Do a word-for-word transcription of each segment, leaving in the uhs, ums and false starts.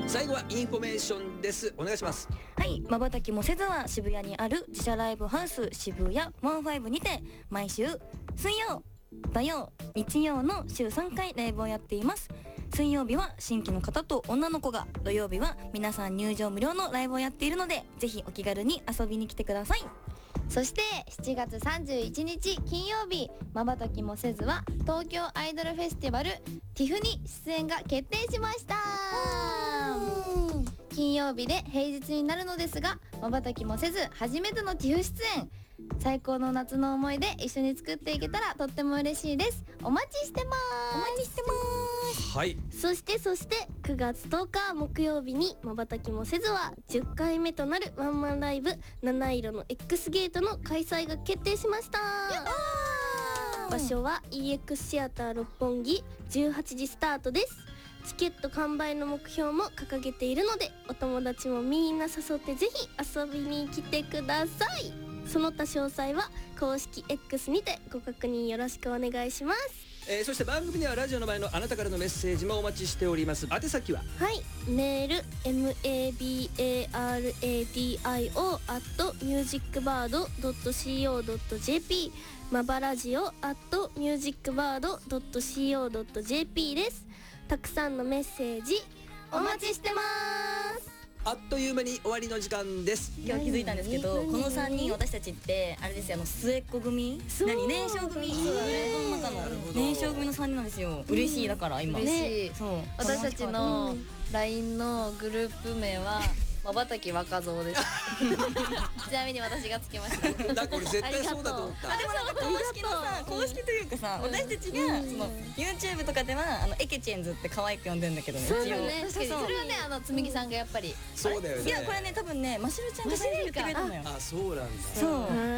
最後はインフォメーションです。お願いします。 はい、瞬きもせずは渋谷にある自社ライブハウス渋谷じゅうごにて毎週水曜、土曜、日曜の週さんかいライブをやっています。水曜日は新規の方と女の子が、土曜日は皆さん入場無料のライブをやっているので、ぜひお気軽に遊びに来てください。 そしてしちがつさんじゅういちにち金曜日、瞬きもせずは東京アイドルフェスティバルティフに出演が決定しました。金曜日で平日になるのですが、瞬きもせず初めてのティフ出演、最高の夏の思い出一緒に作っていけたらとっても嬉しいです。お待ちしてます。 お待ちしてます。 はい。 そしてそしてくがつとおか木曜日に瞬きもせずはじゅっかいめとなるワンマンライブ七色の X ゲートの開催が決定しました。場所は イーエックス シアター六本木じゅうはちじスタートです。チケット完売の目標も掲げているので、お友達もみんな誘ってぜひ遊びに来てください。その他詳細は公式 X にてご確認よろしくお願いします。 えー、そして番組ではラジオの前のあなたからのメッセージもお待ちしております。宛先ははい、メール マバラディオ アット ミュージックバード ドット シーオー ドット ジェーピー マバラジオ アット ミュージックバード ドット シーオー ドット ジェーピー です。たくさんのメッセージお待ちしてます。 あっという間に終わりの時間です。 今日気づいたんですけど、このさんにん私たちってあれですよ、あの末っ子組、何年少組、そうグループの中の年少組のさんにんなんですよ。嬉しいだから今。 嬉しい。 そう。 私たちの ライン のグループ名は瞬き若造です。ちなみに私がつけました。 だこれ絶対そうだと思った。 あ、でもなんか公式のさ、公式というかさ、私たちがその YouTube とかではあのエケチェンズって可愛く呼んでんだけどね。 そうだね。確かにそれはね、あのつむぎさんがやっぱり。 そうだよね。 いやこれね、多分ねましろちゃんが最初に言ってくれたのよ。 あ、そうなんだ。 そう。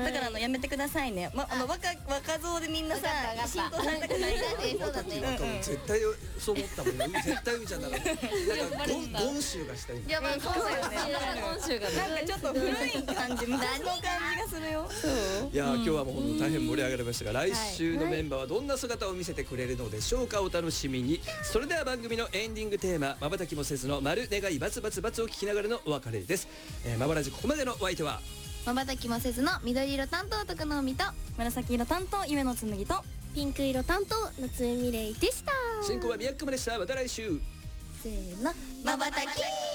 だからあのやめてくださいね。まあの若若造でみんなさ浸透されたくない。 そうだね。 絶対そう思ったもんね。絶対うちゃんだから。なんかゴンシュがしたい。 いやまあそうだよね。今週がなんかちょっと古い感じ、昔の感じがするよ。 いや今日はもう本当大変盛り上がりましたが、来週のメンバーはどんな姿を見せてくれるのでしょうか。お楽しみに。それでは番組のエンディングテーマ、瞬きもせずの丸願いバツバツバツを聞きながらのお別れです。えー、まばらじここまでのお相手は瞬きもせずの緑色担当徳野美と紫色担当夢の紬とピンク色担当夏江美玲でした。 進行は宮久間でした。また来週。 せーの、瞬き。